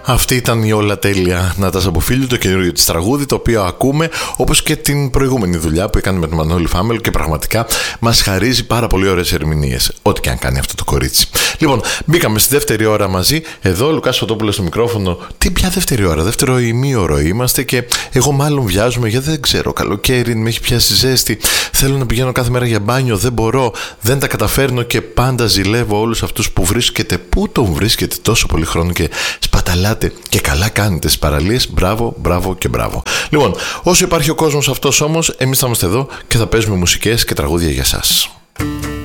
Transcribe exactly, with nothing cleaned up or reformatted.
Αυτή ήταν η Όλα Τέλεια Νάτασα Μποφίλιου, το καινούριο της τραγούδι, το οποίο ακούμε, όπως και την προηγούμενη δουλειά που έκανε με τον Μανώλη Φάμελο, και πραγματικά μας χαρίζει πάρα πολύ ωραίες ερμηνείες, ό,τι και αν κάνει αυτό το κορίτσι. Λοιπόν, μπήκαμε στη δεύτερη ώρα μαζί. Εδώ, Λουκάς Φωτόπουλος στο μικρόφωνο. Τι πια δεύτερη ώρα, δεύτερο ημίωρο είμαστε, και εγώ μάλλον βιάζομαι γιατί δεν ξέρω. Καλοκαίρι, με έχει πιάσει ζέστη. Θέλω να πηγαίνω κάθε μέρα για μπάνιο, δεν μπορώ, δεν τα καταφέρνω και πάντα ζηλεύω όλους αυτούς που βρίσκεται. Πού τον βρίσκεται τόσο πολύ χρόνο και σπαταλάτε και καλά κάνετε στις παραλίες. Μπράβο, μπράβο και μπράβο. Λοιπόν, όσο υπάρχει ο κόσμος αυτός όμως, εμείς θα είμαστε εδώ και θα παίζουμε μουσικές και τραγούδια για σας.